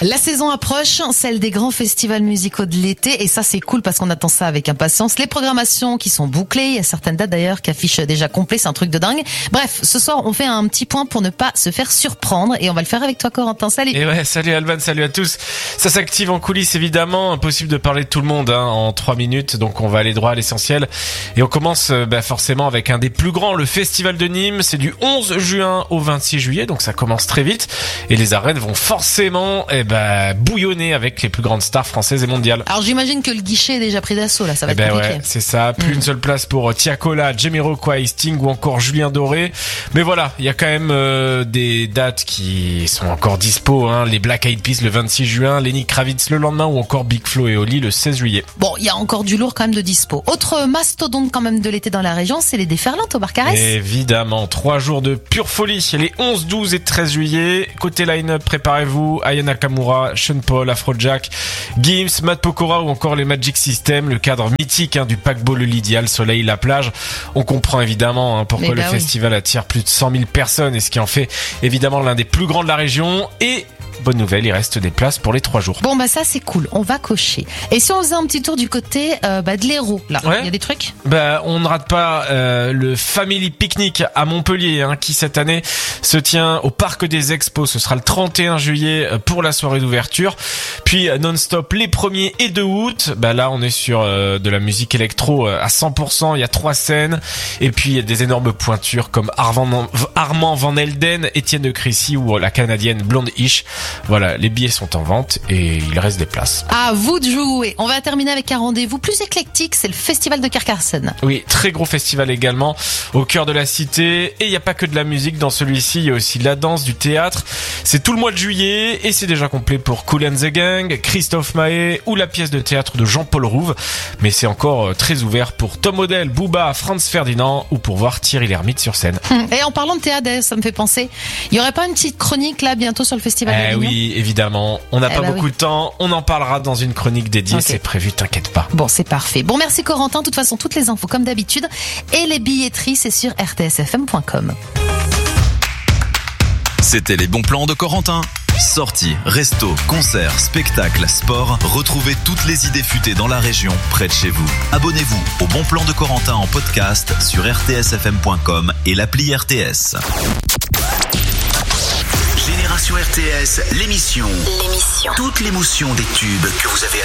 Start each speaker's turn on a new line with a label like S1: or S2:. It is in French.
S1: La saison approche, celle des grands festivals musicaux de l'été, et ça c'est cool parce qu'on attend ça avec impatience. Les programmations qui sont bouclées, il y a certaines dates d'ailleurs qui affichent déjà complet, c'est un truc de dingue. Bref, ce soir on fait un petit point pour ne pas se faire surprendre, et on va le faire avec toi Corentin. Salut.
S2: Et ouais, salut Alban, salut à tous. Ça s'active en coulisses évidemment, impossible de parler de tout le monde en 3 minutes, donc on va aller droit à l'essentiel. Et on commence forcément avec un des plus grands, le Festival de Nîmes. C'est du 11 juin au 26 juillet, donc ça commence très vite. Et les arènes vont forcément bouillonner avec les plus grandes stars françaises et mondiales.
S1: Alors j'imagine que le guichet est déjà pris d'assaut là, ça va être compliqué.
S2: Ouais, c'est ça, plus une seule place pour Tiakola, Jamiroquai, Sting ou encore Julien Doré. Mais voilà, il y a quand même des dates qui sont encore dispo, hein. Les Black Eyed Peas le 26 juin, Lenny Kravitz le lendemain ou encore Big Flo et Oli le 16 juillet.
S1: Bon, il y a encore du lourd quand même de dispo. Autre mastodonte quand même de l'été dans la région, c'est les Déferlantes au Barcarès.
S2: Évidemment, 3 jours de pure folie, les 11, 12 et 13 juillet. Côté line-up, préparez-vous, Aya Nakamura, Sean Paul, Afrojack, Gims, Matt Pokora ou encore les Magic System, le cadre mythique du paquebot Le Lydia, le soleil, la plage. On comprend évidemment pourquoi le festival attire plus de 100 000 personnes et ce qui en fait évidemment l'un des plus grands de la région. Et bonne nouvelle, il reste des places pour les 3 jours.
S1: Bon ça c'est cool, on va cocher. Et si on faisait un petit tour du côté de l'Hérault, là, il y a des trucs.
S2: On ne rate pas le Family Picnic à Montpellier, qui cette année se tient au Parc des Expos. Ce sera le 31 juillet pour la soirée d'ouverture. Puis non-stop les 1er et 2 août. Là on est sur de la musique électro à 100%. Il y a 3 scènes et puis il y a des énormes pointures comme Armand Van Helden, Étienne de Crécy ou la Canadienne Blonde Ish. Voilà, les billets sont en vente et il reste des places.
S1: À vous de jouer. On va terminer avec un rendez-vous plus éclectique, c'est le Festival de Carcassonne.
S2: Oui, très gros festival également, au cœur de la cité. Et il n'y a pas que de la musique dans celui-ci, il y a aussi de la danse, du théâtre. C'est tout le mois de juillet et c'est déjà complet pour Kool and the Gang, Christophe Maé ou la pièce de théâtre de Jean-Paul Rouve. Mais c'est encore très ouvert pour Tom Odell, Booba, Franz Ferdinand ou pour voir Thierry Lhermitte sur scène.
S1: Et en parlant de théâtre, ça me fait penser, il y aurait pas une petite chronique là bientôt sur le festival de
S2: Oui, évidemment. On n'a pas beaucoup de temps. On en parlera dans une chronique dédiée. Okay. C'est prévu, t'inquiète pas.
S1: Bon, c'est parfait. Bon, merci Corentin. De toute façon, toutes les infos comme d'habitude. Et les billetteries, c'est sur rtsfm.com.
S3: C'était les bons plans de Corentin. Sorties, restos, concerts, spectacles, sport. Retrouvez toutes les idées futées dans la région, près de chez vous. Abonnez-vous au Bon Plan de Corentin en podcast sur rtsfm.com et l'appli RTS.
S4: Génération RTS, l'émission. Toute l'émotion des tubes que vous avez